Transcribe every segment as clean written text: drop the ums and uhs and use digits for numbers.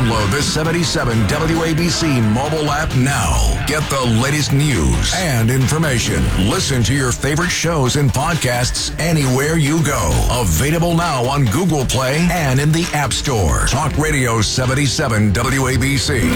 Download the 77 WABC mobile app now. Get the latest news and information. Listen to your favorite shows and podcasts anywhere you go. Available now on Google Play and in the App Store. Talk Radio 77 WABC.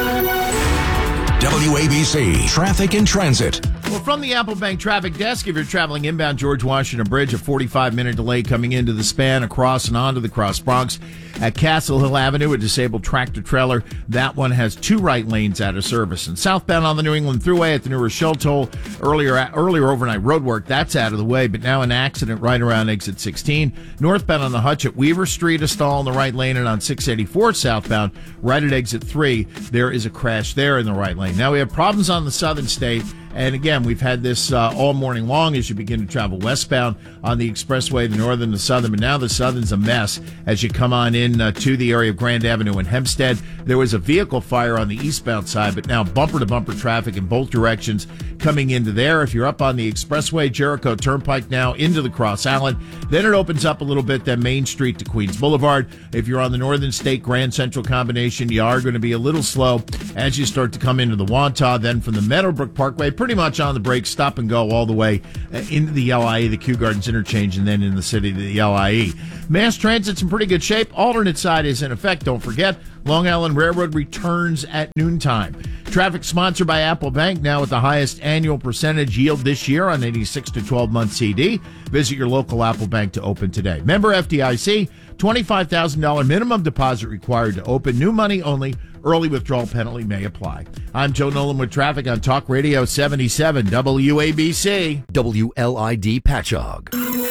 WABC Traffic and Transit. Well, from the Apple Bank Traffic Desk, if you're traveling inbound George Washington Bridge, a 45-minute delay coming into the span across and onto the Cross Bronx. At Castle Hill Avenue, a disabled tractor-trailer. That one has 2 right lanes out of service. And southbound on the New England Thruway at the New Rochelle Toll, earlier overnight road work, that's out of the way, but now an accident right around exit 16. Northbound on the Hutch at Weaver Street, a stall in the right lane, and on 684 southbound, right at exit 3, there is a crash there in the right lane. Now we have problems on the southern state. And again, we've had this all morning long as you begin to travel westbound on the expressway, the northern to southern. But now the southern's a mess as you come on in to the area of Grand Avenue and Hempstead. There was a vehicle fire on the eastbound side, but now bumper-to-bumper traffic in both directions coming into there. If you're up on the expressway, Jericho Turnpike now into the Cross Island. Then it opens up a little bit, then Main Street to Queens Boulevard. If you're on the Northern State Grand Central combination, you are going to be a little slow as you start to come into the Wantagh. Then from the Meadowbrook Parkway, pretty much on the break, stop and go all the way into the LIE, the Kew Gardens interchange, and then in the city to the LIE. Mass Transit's in pretty good shape. Alternate side is in effect. Don't forget, Long Island Railroad returns at noontime. Traffic sponsored by Apple Bank, now with the highest annual percentage yield this year on any 6 to 12-month CD. Visit your local Apple Bank to open today. Member FDIC, $25,000 minimum deposit required to open. New money only. Early withdrawal penalty may apply. I'm Joe Nolan with traffic on Talk Radio 77 WABC. WLID Patchogue.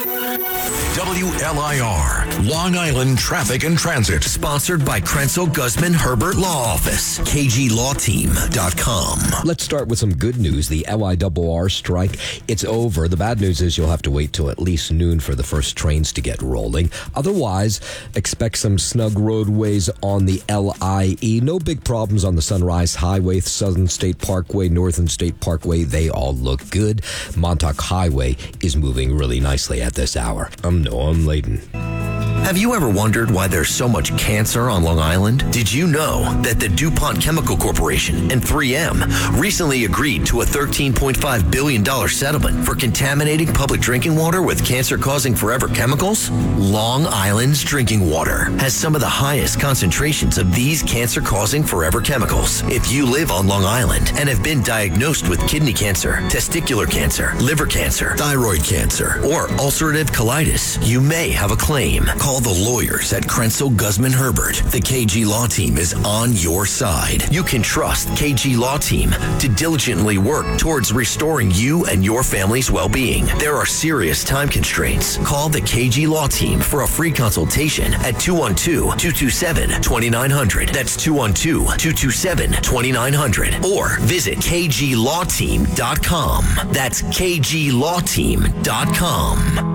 WLIR, Long Island Traffic and Transit. Sponsored by Krenzel Guzman Herbert Law Office. KGLawTeam.com. Let's start with some good news. The LIRR strike, it's over. The bad news is you'll have to wait till at least noon for the first trains to get rolling. Otherwise, expect some snug roadways on the LIE. No big problems on the Sunrise Highway, Southern State Parkway, Northern State Parkway. They all look good. Montauk Highway is moving really nicely at this hour. I'm Noam Layden. Have you ever wondered why there's so much cancer on Long Island? Did you know that the DuPont Chemical Corporation and 3M recently agreed to a $13.5 billion settlement for contaminating public drinking water with cancer-causing forever chemicals? Long Island's drinking water has some of the highest concentrations of these cancer-causing forever chemicals. If you live on Long Island and have been diagnosed with kidney cancer, testicular cancer, liver cancer, thyroid cancer, or ulcerative colitis, you may have a claim. Call the lawyers at Krenzel Guzman Herbert. The KG Law Team is on your side. You can trust KG Law Team to diligently work towards restoring you and your family's well-being. There are serious time constraints. Call the KG Law Team for a free consultation at 212-227-2900. That's 212-227-2900. Or visit KGLawTeam.com. That's KGLawTeam.com.